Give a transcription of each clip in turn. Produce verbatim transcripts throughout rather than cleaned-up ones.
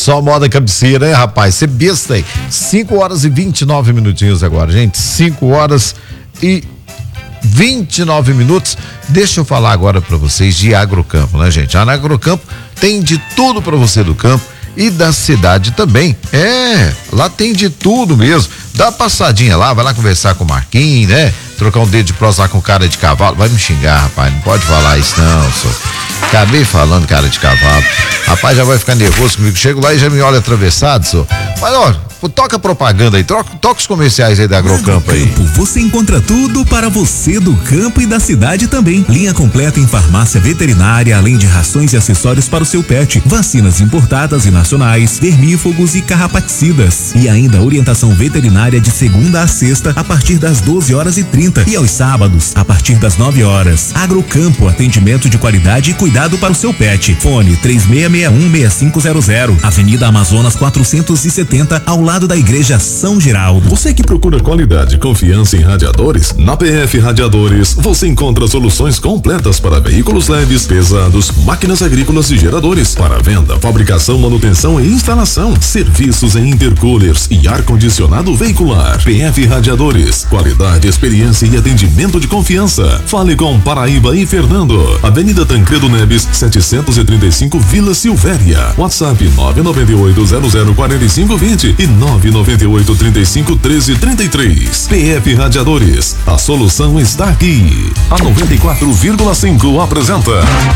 Só moda cabeceira, hein, rapaz? Você besta aí. cinco horas e vinte e nove minutinhos agora, gente. cinco horas e vinte e nove minutos. Deixa eu falar agora pra vocês de Agrocampo, né, gente? A Agrocampo tem de tudo pra você do campo e da cidade também. É, lá tem de tudo mesmo. Dá uma passadinha lá, vai lá conversar com o Marquinhos, né? Trocar um dedo de prosa lá com cara de cavalo. Vai me xingar, rapaz, não pode falar isso não, só. Acabei falando cara de cavalo. Rapaz, já vai ficar nervoso comigo. Chego lá e já me olha atravessado, só. Mas, ó, toca propaganda aí, toca, toca os comerciais aí da Agrocampo aí. Campo, você encontra tudo para você do campo e da cidade também. Linha completa em farmácia veterinária, além de rações e acessórios para o seu pet, vacinas importadas e nacionais, vermífugos e carrapaticidas. E ainda orientação veterinária de segunda a sexta, a partir das doze horas e trinta. E aos sábados, a partir das nove horas. Agrocampo, atendimento de qualidade e cuidado para o seu pet. Fone três seis seis um, seis cinco zero zero. Avenida Amazonas quatrocentos e setenta, ao lado da Igreja São Geraldo. Você que procura qualidade e confiança em radiadores, na P F Radiadores você encontra soluções completas para veículos leves, pesados, máquinas agrícolas e geradores, para venda, fabricação, manutenção e instalação, serviços em intercoolers e ar-condicionado veicular. P F Radiadores, qualidade, experiência e atendimento de confiança. Fale com Paraíba e Fernando. Avenida Tancredo Neves, setecentos e trinta e cinco, Vila Silvéria. WhatsApp nove nove oito zero zero quatro cinco dois zero e nove nove oito três cinco um três três três. P F Radiadores, a solução está aqui. A noventa e quatro vírgula cinco apresenta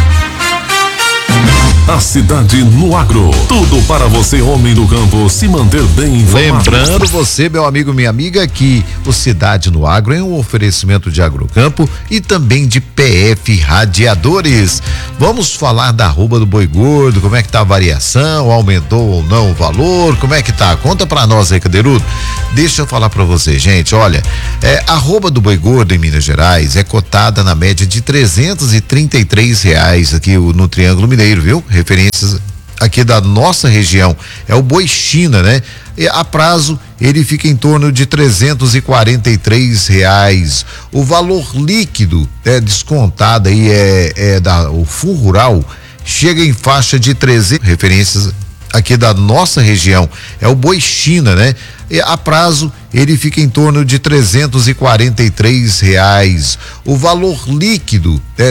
A Cidade no Agro. Tudo para você, homem do campo, se manter bem informado. Lembrando você, meu amigo, minha amiga, que o Cidade no Agro é um oferecimento de Agrocampo e também de P F Radiadores. Vamos falar da arroba do boi gordo, como é que tá a variação, aumentou ou não o valor, como é que tá? Conta pra nós aí, Cadeirudo. Deixa eu falar pra você, gente, olha, é, a arroba do boi gordo em Minas Gerais é cotada na média de trezentos e trinta e três reais aqui no Triângulo Mineiro, viu? Referências aqui da nossa região, é o boi China, né? E a prazo ele fica em torno de trezentos e quarenta e três reais. O valor líquido é descontado aí é, é da o Fundo Rural chega em faixa de trezentos. Referências aqui da nossa região, é o boi China, né? E a prazo ele fica em torno de trezentos e quarenta e três reais. O valor líquido é